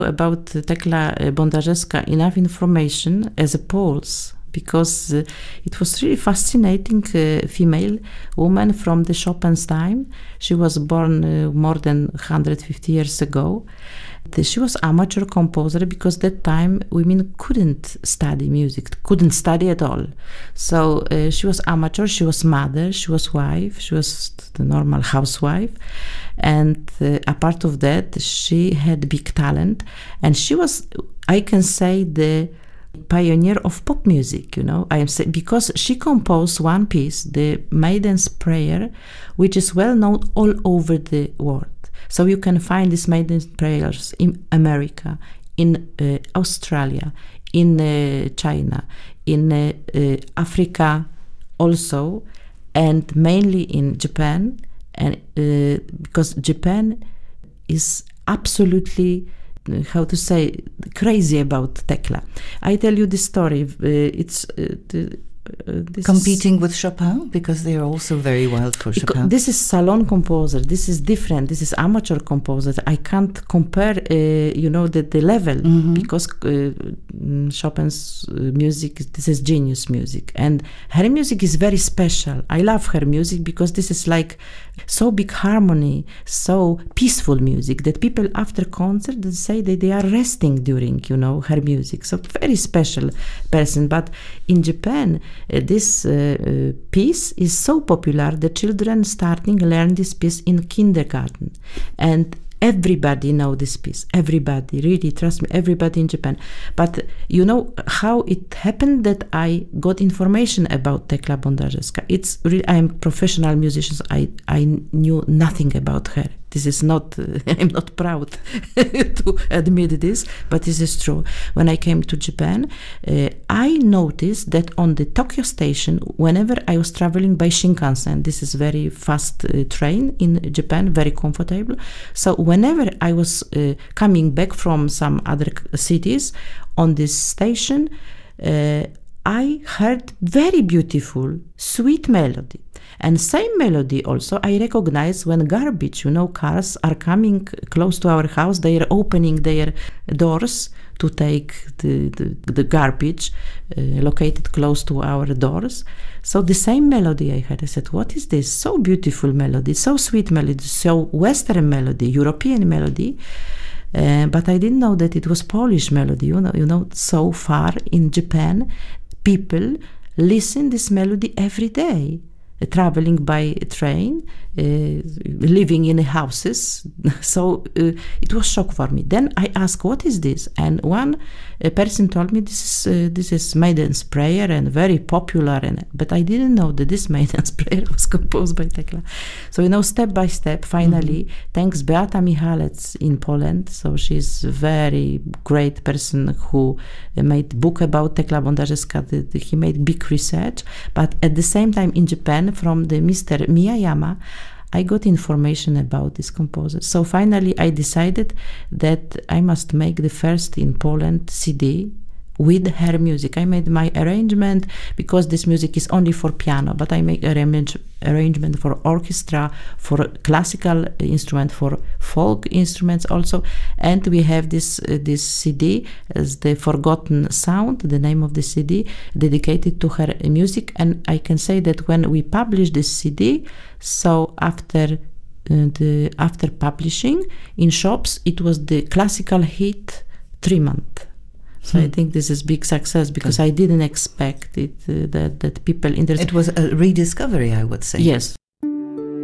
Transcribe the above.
About Tekla Bondarzewska, enough information as a Poles, because it was really fascinating female woman from the Chopin's time. She was born more than 150 years ago. She was amateur composer because that time women couldn't study music, couldn't study at all. So she was amateur, she was mother, she was wife, she was the normal housewife. And apart of that, she had big talent. And she was, I can say, the pioneer of pop music, you know. I am saying because she composed one piece, the Maiden's Prayer, which is well known all over the world. So you can find these Maiden's Prayers in America, in Australia, in China, in Africa also, and mainly in Japan. And because Japan is absolutely, how to say, crazy about Tekla. I tell you this story. It's this competing with Chopin, because they are also very wild for Chopin. This is salon composer. This is different. This is amateur composer. I can't compare, the level, because Chopin's music, this is genius music, and her music is very special. I love her music because this is like so big harmony, so peaceful music that people after concert they say that they are resting during, her music. So very special person. But in Japan, this piece is so popular that children starting learn this piece in kindergarten, and everybody know this piece. Everybody, really, trust me, everybody in Japan. But you know how it happened that I got information about Tekla Bondarzewska? It's really, I am professional musician. I knew nothing about her. This is not, I'm not proud to admit this, but this is true. When I came to Japan, I noticed that on the Tokyo station, whenever I was traveling by Shinkansen, this is very fast train in Japan, very comfortable. So whenever I was coming back from some other cities on this station, I heard very beautiful, sweet melody. And same melody also I recognize when garbage, cars are coming close to our house, they are opening their doors to take the garbage located close to our doors. So the same melody I heard. I said, what is this? So beautiful melody, so sweet melody, so Western melody, European melody. But I didn't know that it was Polish melody. So far in Japan, people listen this melody every day. Traveling by train, living in houses. So it was shock for me. Then I asked, what is this? And one person told me this is Maiden's Prayer and very popular. But I didn't know that this Maiden's Prayer was composed by Tekla. So step by step, finally, thanks Beata Michalec in Poland. So she's a very great person who made book about Tekla Bondarzewska. He made big research. But at the same time in Japan, from the Mr. Miyayama, I got information about this composer. So finally I decided that I must make the first in Poland CD with her music. I made my arrangement because this music is only for piano, but I make arrangement for orchestra, for classical instrument, for folk instruments also. And we have this CD as The Forgotten Sound, the name of the CD, dedicated to her music. And I can say that when we published this CD, so after publishing in shops, it was the classical hit 3 months. So I think this is big success because I didn't expect it that people interested. It was a rediscovery, I would say. Yes.